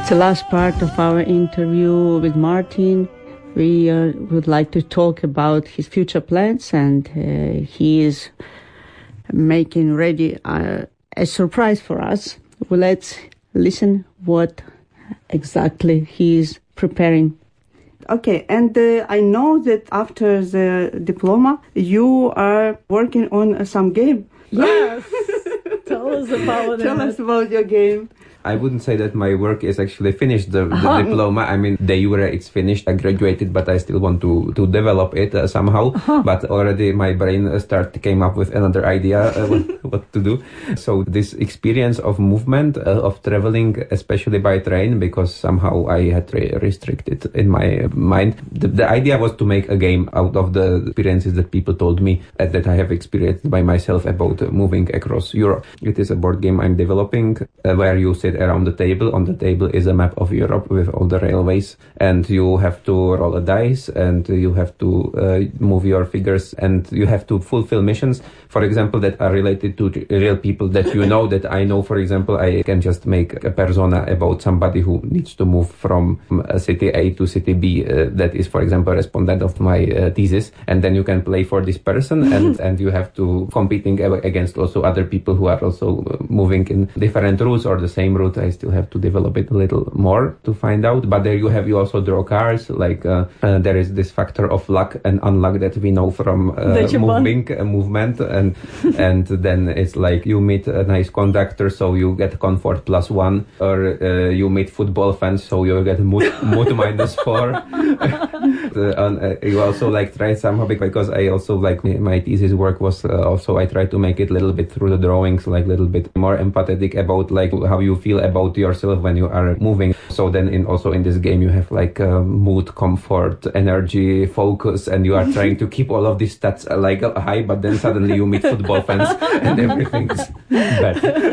It's the last part of our interview with Martin. We would like to talk about his future plans, and he is making ready a surprise for us. Well, let's listen what exactly he is preparing. Okay, and I know that after the diploma, you are working on some game. Yes! Tell us about it. Tell us about your game. I wouldn't say that my work is actually finished, the diploma. I mean, de jure it's finished. I graduated, but I still want to develop it somehow. But already my brain came up with another idea what to do. So this experience of movement, of traveling, especially by train, because somehow I had restricted in my mind. The idea was to make a game out of the experiences that people told me that I have experienced by myself about moving across Europe. It is a board game I'm developing where you sit around the table. On the table is a map of Europe with all the railways, and you have to roll a dice, and you have to move your figures, and you have to fulfill missions, for example, that are related to real people that you know, that I know. For example, I can just make a persona about somebody who needs to move from city A to city B. That is, for example, a respondent of my thesis, and then you can play for this person, and you have to competing against also other people who are also moving in different routes or the same route. I still have to develop it a little more to find out. But there you also draw cards. Like there is this factor of luck and unluck that we know from movement, and then it's like you meet a nice conductor, so you get comfort +1, or you meet football fans, so you get mood -4. You also like try somehow, because I also like my thesis work was also I try to make it a little bit through the drawings, like a little bit more empathetic about like how you feel about yourself when you are moving. So then in this game you have like mood, comfort, energy, focus, and you are trying to keep all of these stats like high, but then suddenly you meet football fans and everything's bad.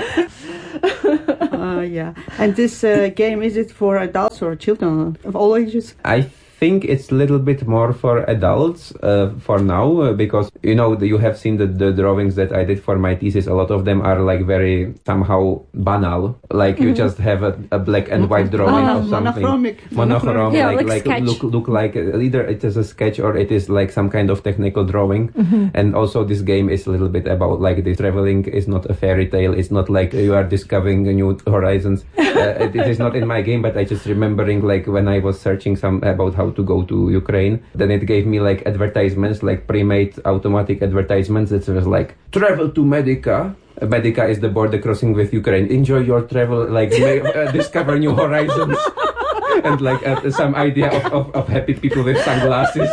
Yeah. And this game, is it for adults or children of all ages? I think it's a little bit more for adults for now, because you have seen the drawings that I did for my thesis. A lot of them are like very somehow banal, like you just have a black and white drawing of something monochrome, yeah, like look like either it is a sketch or it is like some kind of technical drawing. And also this game is a little bit about like the traveling is not a fairy tale. It's not like you are discovering new horizons. It is not in my game, but I just remembering like when I was searching about how to go to Ukraine, then it gave me like advertisements, like pre-made automatic advertisements that was like, travel to Medica. Medica is the border crossing with Ukraine. Enjoy your travel, like discover new horizons. And like some idea of happy people with sunglasses.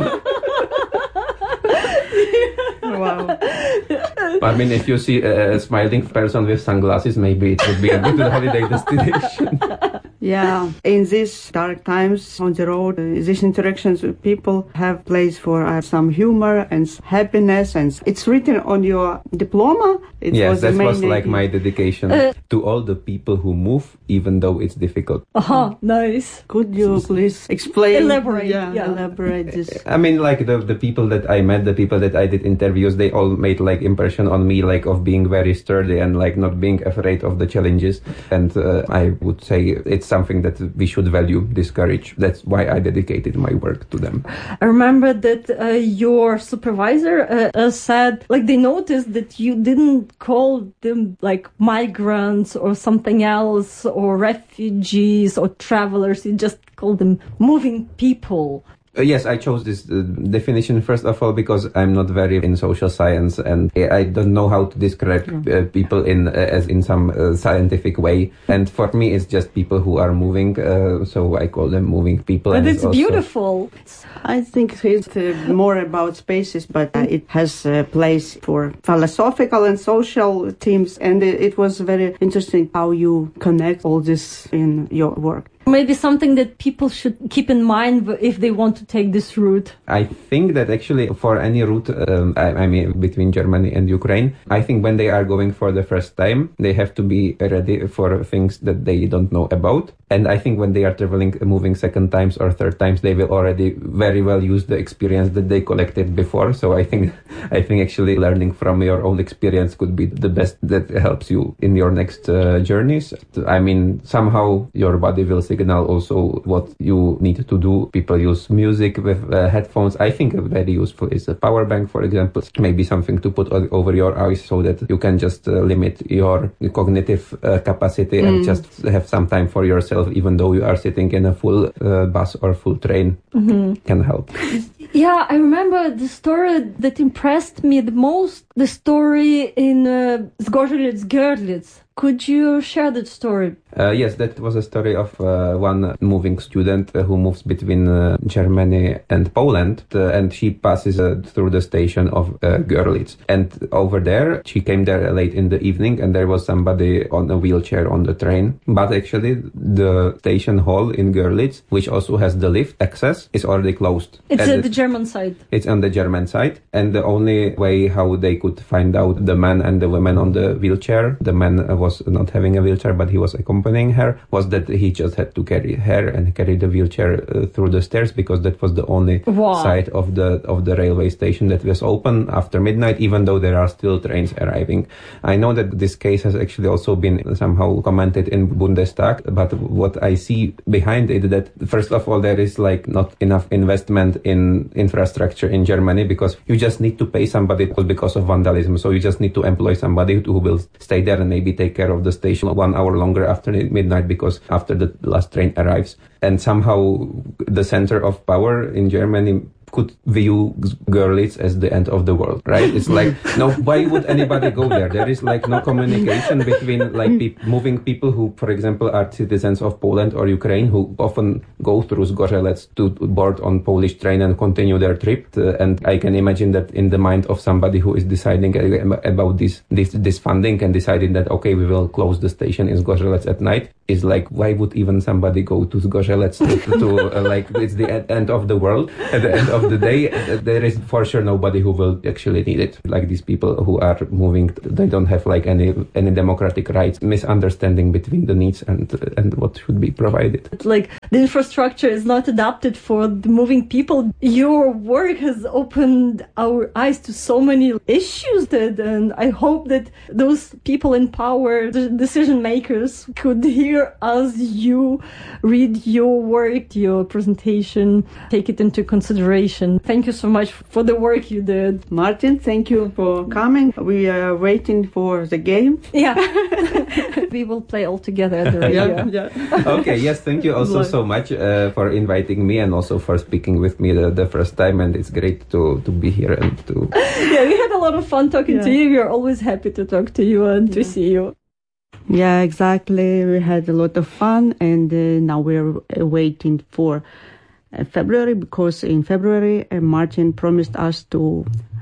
Wow. I mean, if you see a smiling person with sunglasses, maybe it would be a good holiday destination. Yeah, in these dark times on the road, these interactions with people have place for some humor and happiness, and it's written on your diploma. Yes, that was like my dedication to all the people who move, even though it's difficult. Nice. Could you please explain? Elaborate. Elaborate this. I mean, like the people that I met, the people that I did interviews, they all made like impression on me, like of being very sturdy and like not being afraid of the challenges. And I would say it's something that we should value, this courage. That's why I dedicated my work to them. I remember that your supervisor said, like, they noticed that you didn't call them like migrants or something else, or refugees or travelers. You just called them moving people. Yes, I chose this definition first of all because I'm not very in social science, and I don't know how to describe people in some scientific way. And for me, it's just people who are moving, so I call them moving people. But and it's beautiful. I think it's more about spaces, but it has a place for philosophical and social themes. And it was very interesting how you connect all this in your work. Maybe something that people should keep in mind if they want to take this route. I think that actually for any route, I mean, between Germany and Ukraine, I think when they are going for the first time, they have to be ready for things that they don't know about. And I think when they are traveling, moving second times or third times, they will already very well use the experience that they collected before. So I think actually learning from your own experience could be the best that helps you in your next journeys. I mean, somehow your body will signal also what you need to do. People use music with headphones. I think very useful is a power bank, for example. Maybe something to put over your eyes so that you can just limit your cognitive capacity and just have some time for yourself, even though you are sitting in a full bus or full train. Can help. Yeah, I remember the story that impressed me the most, the story in Zgorzelec-Görlitz. Could you share that story? Yes, that was a story of one moving student who moves between Germany and Poland, and she passes through the station of Görlitz. And over there, she came there late in the evening, and there was somebody on a wheelchair on the train. But actually, the station hall in Görlitz, which also has the lift access, is already closed. It's at the German side. It's on the German side. And the only way how they could find out the man and the woman on the wheelchair, the man was not having a wheelchair, but he was accompanying her, was that he just had to carry her and carry the wheelchair through the stairs, because that was the only side of the railway station that was open after midnight, even though there are still trains arriving. I know that this case has actually also been somehow commented in Bundestag, but what I see behind it, that first of all, there is like not enough investment in infrastructure in Germany, because you just need to pay somebody because of vandalism. So you just need to employ somebody who will stay there and maybe take care of the station 1 hour longer after midnight, because after the last train arrives. And somehow the center of power in Germany could view Görlitz as the end of the world, right? It's like, no, why would anybody go there? There is like no communication between like moving people who, for example, are citizens of Poland or Ukraine, who often go through Zgorzelec to board on Polish train and continue their trip. And I can imagine that in the mind of somebody who is deciding about this funding and deciding that, okay, we will close the station in Zgorzelec at night, is like, why would even somebody go to Zgorzelec to like, it's the end of the world. At the end of the day, there is for sure nobody who will actually need it. Like these people who are moving, they don't have like any democratic rights. Misunderstanding between the needs and what should be provided. Like the infrastructure is not adapted for the moving people. Your work has opened our eyes to so many issues and I hope that those people in power, the decision makers, could hear as you read your work, your presentation, take it into consideration. Thank you so much for the work you did. Martin, thank you for coming. We are waiting for the game. Yeah. We will play all together at the radio. Yeah. Okay, yes, thank you also so much for inviting me and also for speaking with me the first time. And it's great to be here and to... Yeah, we had a lot of fun talking to you. We are always happy to talk to you and to see you. Yeah, exactly. We had a lot of fun, and now we're waiting for February, because in February Martin promised us to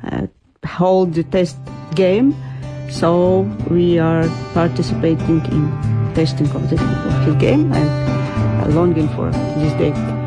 hold the test game, so we are participating in testing of his game and longing for this day.